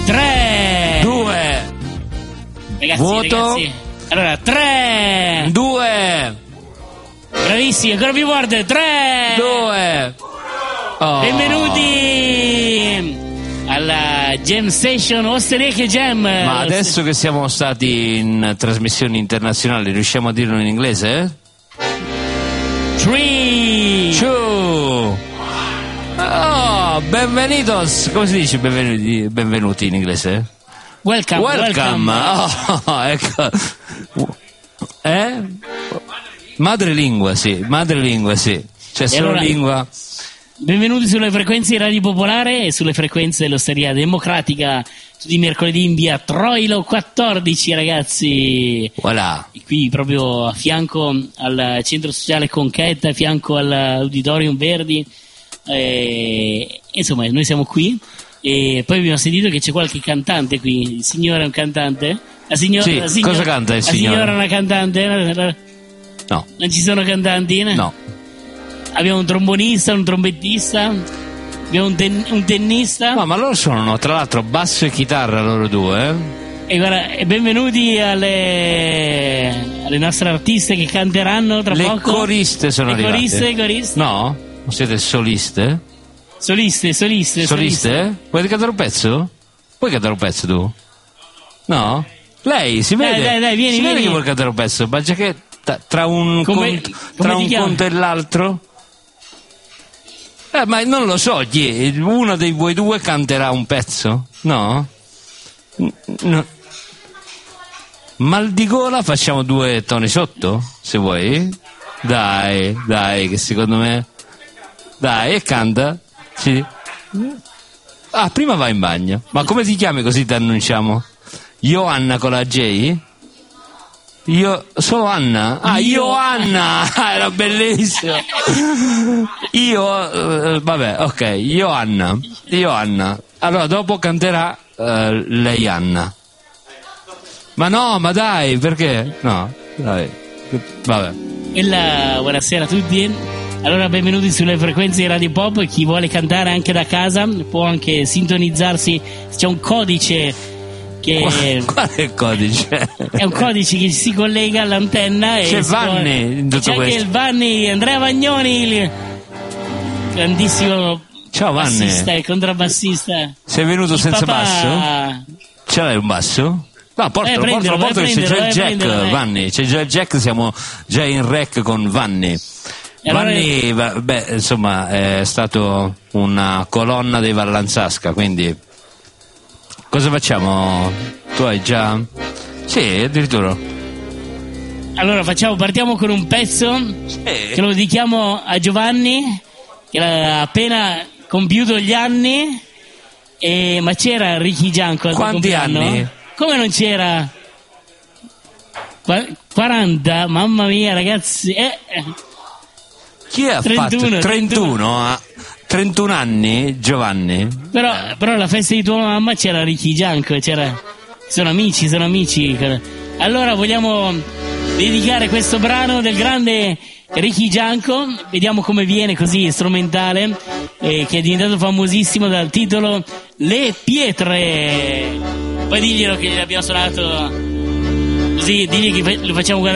3, 2, ragazzi, voto. ragazzi. Allora, 3, 2, bravissimi, ancora più forte, 3, 2. Oh. Benvenuti alla Jam Station Ostereke Jam. Ma adesso che siamo stati in trasmissioni internazionali, riusciamo a dirlo in inglese? 3, 2. Oh, benvenidos. Come si dice benvenuti in inglese? welcome. Oh, ecco. Madrelingua, sì. C'è solo allora, lingua. Benvenuti sulle frequenze di Radio Popolare e sulle frequenze dell'Osteria Democratica, tutti i mercoledì in via Troilo 14, ragazzi. Voilà. Qui proprio a fianco al centro sociale Conchetta, a fianco all'Auditorium Verdi. Insomma, noi siamo qui. E poi abbiamo sentito che c'è qualche cantante qui. Il signore è un cantante? Sì, cosa canta il signore? La signora è una cantante? No. Non ci sono cantanti? No. Abbiamo un trombonista, un trombettista, abbiamo un tennista. No, ma loro suonano tra l'altro basso e chitarra, loro due. E guarda, e benvenuti alle nostre artiste che canteranno tra poco. Le coriste sono arrivate. Coriste. No? Non siete soliste? Soliste. Vuoi cantare un pezzo? Puoi cantare un pezzo tu? No? Lei, si vede? Dai, vieni. Si vede che vuoi cantare un pezzo, ma già che tra un conto e l'altro? Ma non lo so, uno dei voi due canterà un pezzo? No? No. Mal di gola facciamo 2 toni sotto, se vuoi. Dai, che secondo me... Dai, e canta. Sì. Ah, prima vai in bagno. Ma come ti chiami così ti annunciamo? Joanna con la J? Io solo Anna? Ah, Joanna! Era bellissimo. Vabbè, ok, Joanna. Allora dopo canterà lei Anna. Ma no, ma dai, perché? No, dai. Vabbè. Buonasera a tutti. Allora, benvenuti sulle frequenze di Radio Pop. Chi vuole cantare anche da casa può anche sintonizzarsi. C'è un codice che... Qual è il codice? È un codice che si collega all'antenna. C'è Vanni in tutto c'è questo. Anche il Vanni, Andrea Vagnoni, il grandissimo... Ciao Vanni. Bassista e contrabbassista. Sei venuto il senza papà... basso? Ce l'hai un basso? No, portalo, che c'è già il jack, Vanni. C'è già il jack, siamo già in rec con Vanni. Vanni, insomma, è stato una colonna dei Vallanzasca, quindi cosa facciamo? Tu hai già... Sì, addirittura. Allora partiamo con un pezzo che lo dedichiamo a Giovanni, che ha appena compiuto gli anni, ma c'era Ricky Gianco. Quanti anni? Come non c'era? 40, mamma mia ragazzi. Chi ha 31, fatto 31 anni, Giovanni? Però alla festa di tua mamma c'era Ricky Gianco, sono amici. Allora vogliamo dedicare questo brano del grande Ricky Gianco, vediamo come viene, così strumentale, che è diventato famosissimo dal titolo Le Pietre. Poi diglielo che abbiamo suonato, così digli che lo facciamo guardare